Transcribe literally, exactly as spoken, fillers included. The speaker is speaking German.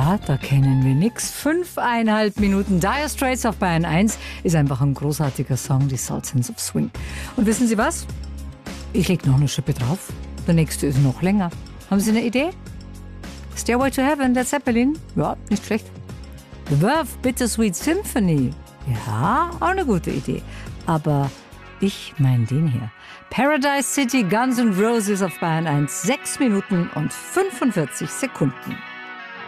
Ja, da kennen wir nix. Fünfeinhalb Minuten Dire Straits auf Bayern eins ist einfach ein großartiger Song, die Sultans of Swing. Und wissen Sie was? Ich leg noch eine Schippe drauf. Der nächste ist noch länger. Haben Sie eine Idee? Stairway to Heaven, der Zeppelin? Ja, nicht schlecht. The Verve, Bittersweet Symphony. Ja, auch eine gute Idee. Aber ich meine den hier. Paradise City, Guns N' Roses auf Bayern eins. Sechs Minuten und fünfundvierzig Sekunden.